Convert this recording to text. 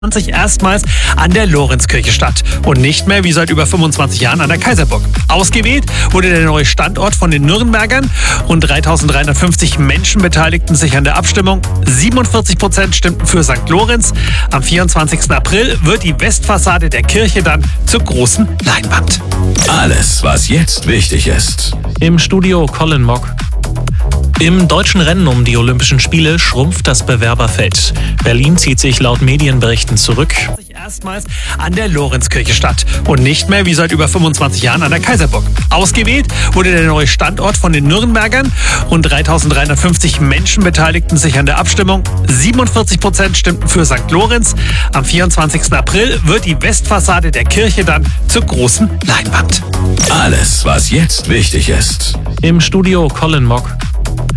erstmals an der Lorenzkirche statt und nicht mehr wie seit über 25 Jahren an der Kaiserburg. Ausgewählt wurde der neue Standort von den Nürnbergern. Rund 3.350 Menschen beteiligten sich an der Abstimmung. 47% stimmten für St. Lorenz. Am 24. April wird die Westfassade der Kirche dann zur großen Leinwand. Alles, was jetzt wichtig ist. Im Studio Colin Mock. Im deutschen Rennen um die Olympischen Spiele schrumpft das Bewerberfeld. Berlin zieht sich laut Medienberichten zurück. Erstmals an der Lorenzkirche statt und nicht mehr wie seit über 25 Jahren an der Kaiserburg. Ausgewählt wurde der neue Standort von den Nürnbergern. Rund 3.350 Menschen beteiligten sich an der Abstimmung. 47% stimmten für St. Lorenz. Am 24. April wird die Westfassade der Kirche dann zur großen Leinwand. Alles, was jetzt wichtig ist. Im Studio Colin Mock.